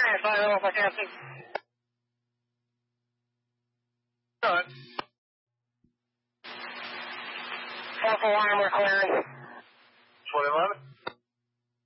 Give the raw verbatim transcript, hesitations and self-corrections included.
Fire, fire, off, I can't see. Good. four four one, we're clearing. twenty eleven?